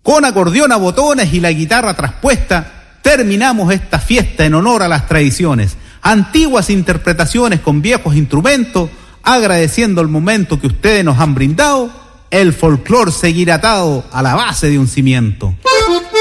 Con acordeón a botones y la guitarra traspuesta, terminamos esta fiesta en honor a las tradiciones, antiguas interpretaciones con viejos instrumentos, agradeciendo el momento que ustedes nos han brindado. El folclor seguirá atado a la base de un cimiento.